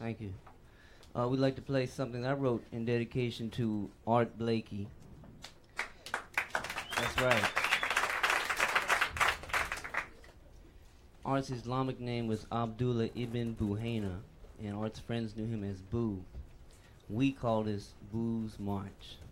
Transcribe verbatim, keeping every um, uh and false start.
Thank you. Uh, we'd like to play something I wrote in dedication to Art Blakey. That's right. Art's Islamic name was Abdullah ibn Buhaina, and Art's friends knew him as Boo. We call this Boo's March.